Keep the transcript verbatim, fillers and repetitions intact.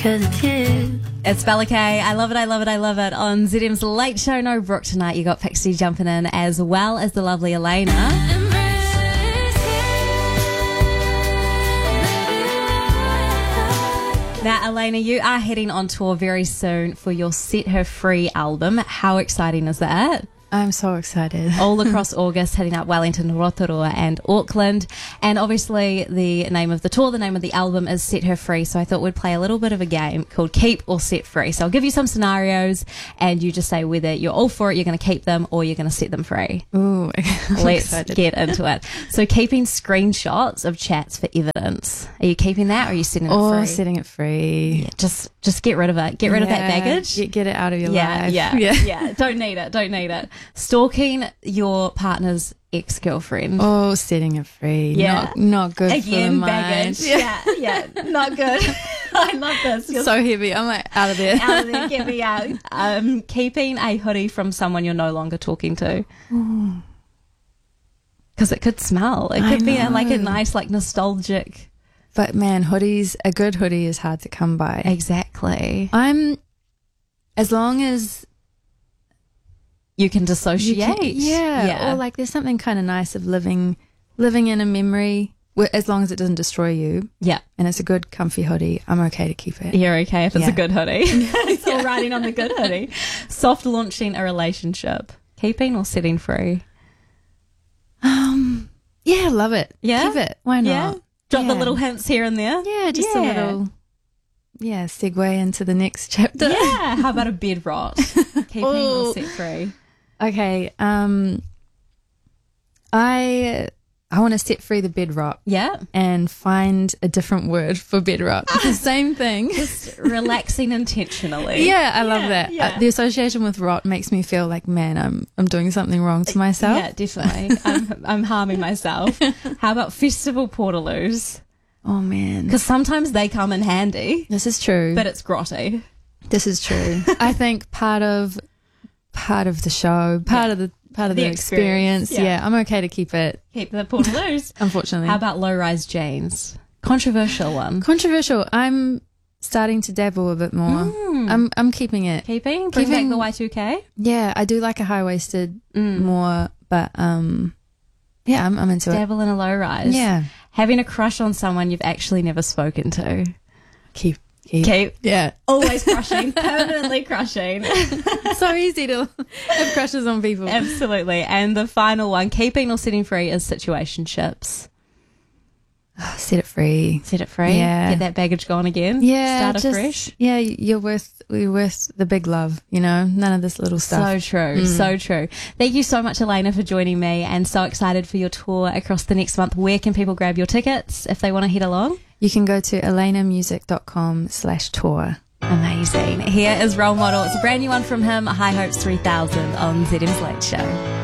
'cause it's you. It's Bella K. I love it, I love it, I love it. On Z M's Late Show No Brooke tonight, you got Pixie jumping in as well as the lovely Elena. Now, Elena, you are heading on tour very soon for your Set Her Free album. How exciting is that? I'm so excited. All across August, heading up Wellington, Rotorua and Auckland. And obviously the name of the tour, the name of the album is Set Her Free. So I thought we'd play a little bit of a game called Keep or Set Free. So I'll give you some scenarios and you just say whether you're all for it, you're going to keep them, or you're going to set them free. Ooh, I'm Let's excited. get into it. So keeping screenshots of chats for evidence. Are you keeping that or are you setting it Or free? setting it free. Yeah, just, just get rid of it. Get rid of that Yeah, baggage. Get, get it out of your Yeah, life. yeah, yeah, yeah. Don't need it. Don't need it. Stalking your partner's ex-girlfriend. Oh, setting it free. Yeah. Not, not good for the Again, mind. baggage. Yeah, yeah, not good. I love this. You're So heavy. I'm like out of there. out of there, get me out. Um, keeping a hoodie from someone you're no longer talking to. Because it could smell. It I could be a, like a know. nice, like nostalgic. But man, hoodies, a good hoodie is hard to come by. Exactly. I'm, as long as You can you dissociate. can, yeah, yeah. or like there's something kind of nice of living, living in a memory, where, as long as it doesn't destroy you, yeah. and it's a good comfy hoodie, I'm okay to keep it. You're okay if it's Yeah. a good hoodie. It's all riding on the good hoodie. Soft launching a relationship. Keeping or setting free? Um, yeah, love it. Yeah? Keep it. Why not? Yeah. Drop the Yeah. little hints here and there. Yeah, just Yeah. a little, yeah, segue into the next chapter. Yeah. How about a bed rot? Keeping Ooh. or set free? Okay. Um, I I want to set free the bed rot Yeah. and find a different word for bed rot. It's the same thing. Just relaxing intentionally. Yeah, I love Yeah, that. yeah. Uh, the association with rot makes me feel like, man, I'm I'm doing something wrong to myself. Yeah, definitely. I'm, I'm harming myself. How about festival portaloos? Oh man, Because sometimes they come in handy, this is true. but it's grotty. This is true. I think part of part of the show, part Yeah. of the part of The the, experience, experience. yeah. Yeah. I'm okay to keep it. Keep the portaloos. Unfortunately, How about low-rise jeans? Controversial one. controversial. I'm starting to dabble a bit more. Mm. I'm I'm keeping it. Keeping? Bring Keeping- back the Y two K? Yeah, I do like a high waisted Mm. more, but um, yeah, I'm I'm into it. Dabble in a low-rise. Yeah, Having a crush on someone you've actually never spoken to. keep keep. Keep. Yeah, Always crushing. Permanently crushing. so easy to have crushes on people. Absolutely. And the final one, keeping or setting free, is situationships. Set it free. Set it free. Yeah. Get that baggage gone again. Yeah, Start just, afresh. Yeah, you're worth you're worth the big love. You know, none of this little stuff. So true, so true. Thank you so much, Elena, for joining me, and so excited for your tour across the next month. Where can people grab your tickets if they want to head along? You can go to elenamusic.com slash tour. Amazing. Here is Role Model. It's a brand new one from him, High Hopes three thousand on Z M's Late Show.